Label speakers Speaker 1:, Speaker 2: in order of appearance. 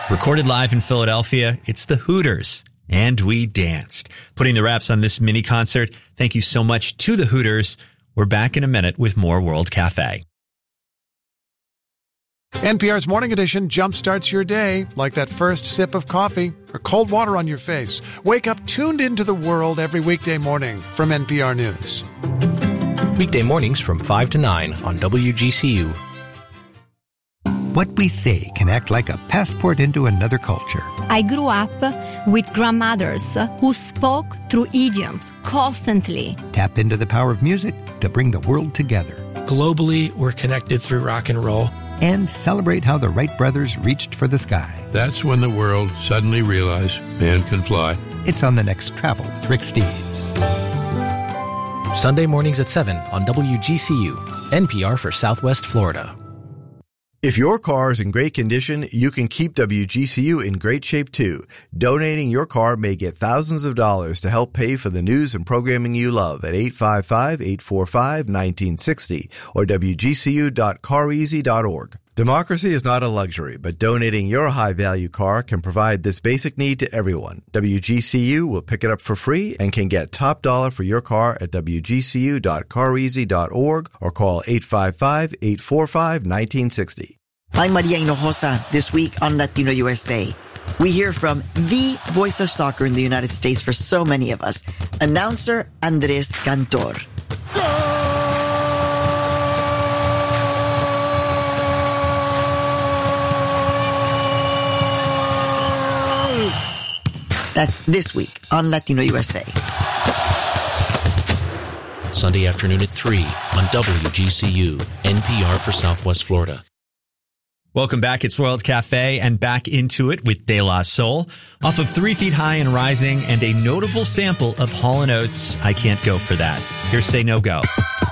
Speaker 1: Recorded live in Philadelphia, it's the Hooters, and we danced. Putting the wraps on this mini concert, thank you so much to the Hooters. We're back in a minute with more World Cafe.
Speaker 2: NPR's Morning Edition jumpstarts your day like that first sip of coffee or cold water on your face. Wake up tuned into the world every weekday morning from NPR News.
Speaker 3: Weekday mornings from 5 to 9 on WGCU.
Speaker 4: What we say can act like a passport into another culture.
Speaker 5: I grew up with grandmothers who spoke through idioms constantly.
Speaker 4: Tap into the power of music to bring the world together.
Speaker 6: Globally, we're connected through rock and roll.
Speaker 4: And celebrate how the Wright brothers reached for the sky.
Speaker 7: That's when the world suddenly realized man can fly.
Speaker 4: It's on the next Travel with Rick Steves.
Speaker 3: Sunday mornings at 7 on WGCU, NPR for Southwest Florida.
Speaker 8: If your car is in great condition, you can keep WGCU in great shape too. Donating your car may get thousands of dollars to help pay for the news and programming you love at 855-845-1960 or WGCU.careasy.org. Democracy is not a luxury, but donating your high-value car can provide this basic need to everyone. WGCU will pick it up for free and can get top dollar for your car at WGCU.careasy.org or call 855-845-1960.
Speaker 9: I'm Maria Hinojosa. This week on Latino USA, we hear from the voice of soccer in the United States for so many of us, announcer Andres Cantor. That's this week on Latino USA.
Speaker 3: Sunday afternoon at 3 on WGCU, NPR for Southwest Florida.
Speaker 1: Welcome back. It's World Cafe and back into it with De La Soul. Off of 3 Feet High and Rising and a notable sample of Hall & Oates, I Can't Go For That. Here's Say No Go.